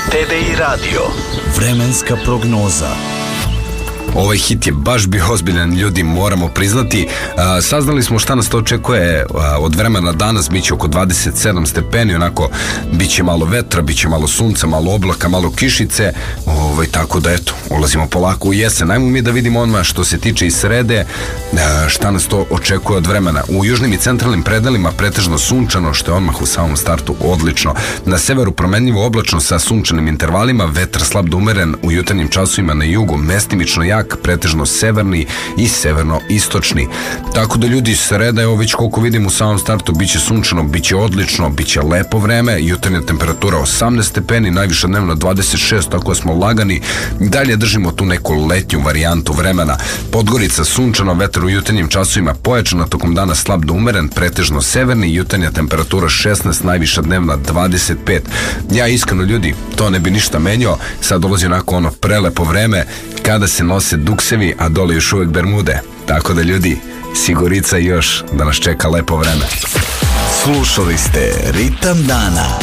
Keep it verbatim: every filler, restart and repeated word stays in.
te ve i radio. Vremenska prognoza. Ovaj hit je baš bio ozbiljan, ljudi, moramo priznati. A, saznali smo šta nas to očekuje a, od vremena danas. Biće oko dvadeset sedam stepeni, onako biće malo vetra, biće malo sunca, malo oblaka, malo kišice, ovaj, tako da eto, ulazimo polako u jesen. Ajmo mi da vidimo odmah što se tiče i srede, a, šta nas to očekuje od vremena. U južnim i centralnim predelima pretežno sunčano, što je odmah u samom startu odlično. Na severu promenljivo oblačno sa sunčanim intervalima, vetar slab do umeren u jutarnjim časovima na jugu, mestimično jak, pretežno severni i severno-istočni. Tako da ljudi, sreda je ovo već koliko vidim u samom startu, biće sunčano, biće odlično, biće lepo vreme, jutarnja temperatura osamnaest stepeni, najviša dnevno dvadeset šest, tako da smo lagani. Dalje držimo tu neku letnju varijantu vremena. Podgorica sunčano, vetar u jutarnjim časovima pojačano, tokom dana slab do umeren, pretežno severni, jutarnja temperatura šesnaest, najviša dnevna dvadeset pet. Ja iskreno, ljudi, to ne bi ništa menjao. Sad dolazi onako ono prelepo vreme kada se nose duksevi, a dole još uvek bermude. Tako da ljudi, sigurica još da nas čeka lepo vreme. Slušali ste Ritam dana.